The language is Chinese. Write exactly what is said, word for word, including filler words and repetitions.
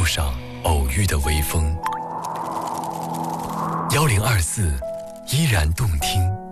路上偶遇的微风。幺零二四依然动听。